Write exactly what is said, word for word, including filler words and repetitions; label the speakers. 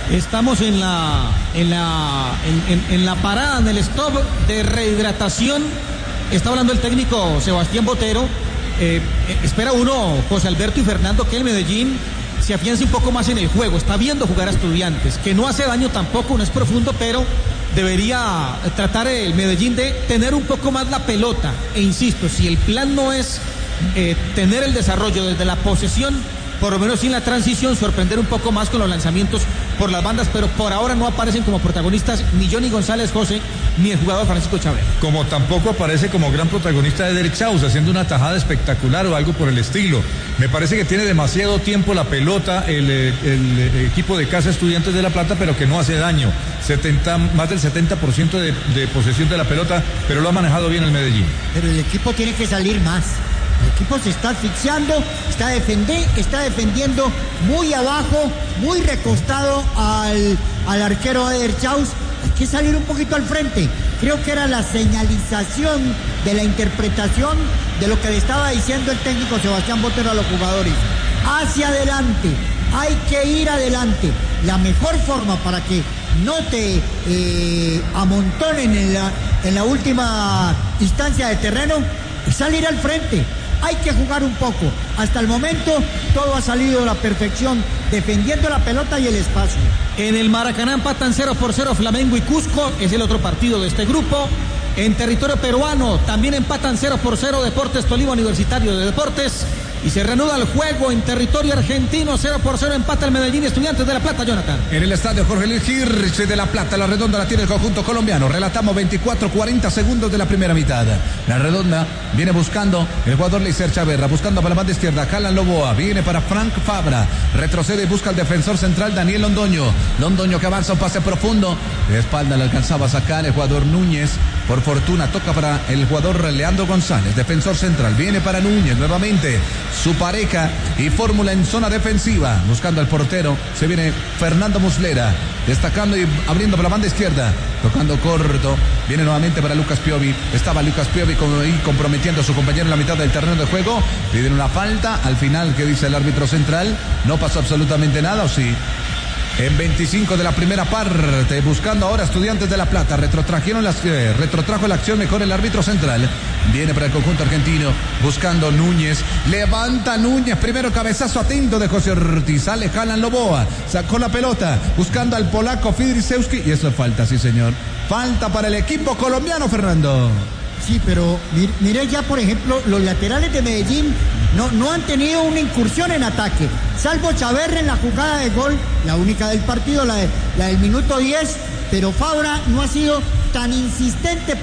Speaker 1: Estamos en la en la en, en, en la parada, en el stop de rehidratación. Está hablando el técnico Sebastián Botero. Eh, eh, espera uno, José Alberto y Fernando, que el Medellín se afiance un poco más en el juego. Está viendo jugar a Estudiantes, que no hace daño tampoco, no es profundo, pero debería tratar el Medellín de tener un poco más la pelota. E insisto, si el plan no es eh, tener el desarrollo desde la posesión, por lo menos sin la transición, sorprender un poco más con los lanzamientos por las bandas, pero por ahora no aparecen como protagonistas ni Johnny González José ni el jugador Francisco Chávez.
Speaker 2: Como tampoco aparece como gran protagonista Eder Chaus, haciendo una tajada espectacular o algo por el estilo. Me parece que tiene demasiado tiempo la pelota el, el, el equipo de Casa Estudiantes de La Plata, pero que no hace daño. setenta, más del setenta por ciento de, de posesión de la pelota, pero lo ha manejado bien el Medellín.
Speaker 3: Pero el equipo tiene que salir más. El equipo se está asfixiando, está, defender, está defendiendo muy abajo, muy recostado al, al arquero Eder Chaus. Hay que salir un poquito al frente. Creo que era la señalización de la interpretación de lo que le estaba diciendo el técnico Sebastián Botero a los jugadores. Hacia adelante, hay que ir adelante. La mejor forma para que no te eh, amontonen en la, en la última instancia de terreno es salir al frente. Hay que jugar un poco. Hasta el momento todo ha salido a la perfección, defendiendo la pelota y el espacio.
Speaker 1: En el Maracaná empatan cero por cero Flamengo y Cusco, es el otro partido de este grupo. En territorio peruano también empatan cero por cero Deportes Tolima, Universitario de Deportes. Y se reanuda el juego en territorio argentino, cero por cero empata el Medellín Estudiantes de La Plata, Jonathan.
Speaker 4: En el estadio Jorge Luis Hirsch de La Plata, la redonda la tiene el conjunto colombiano. Relatamos veinticuatro cuarenta segundos de la primera mitad. La redonda viene buscando el jugador Leiser Chaverra, buscando para la banda izquierda, Jalan Loboa, viene para Frank Fabra, retrocede y busca al defensor central Daniel Londoño. Londoño que avanza un pase profundo, de espalda le alcanzaba a sacar el jugador Núñez. Por fortuna toca para el jugador Leandro González, defensor central, viene para Núñez nuevamente. Su pareja y fórmula en zona defensiva, buscando al portero, se viene Fernando Muslera, destacando y abriendo por la banda izquierda, tocando corto, viene nuevamente para Lucas Piovi, estaba Lucas Piovi ahí comprometiendo a su compañero en la mitad del terreno de juego, piden una falta, al final, ¿qué dice el árbitro central? No pasó absolutamente nada, ¿o sí? En veinticinco de la primera parte, buscando ahora Estudiantes de La Plata, retrotrajeron las, eh, retrotrajo la acción mejor el árbitro central, viene para el conjunto argentino, buscando Núñez, levanta Núñez, primero cabezazo atento de José Ortiz, sale Jalan Loboa, sacó la pelota, buscando al polaco Fidrisewski, y eso es falta, sí señor, falta para el equipo colombiano, Fernando.
Speaker 3: Sí, pero mire ya, por ejemplo, los laterales de Medellín no, no han tenido una incursión en ataque, salvo Chaverra en la jugada de gol, la única del partido, la, de, la del minuto diez, pero Fabra no ha sido tan insistente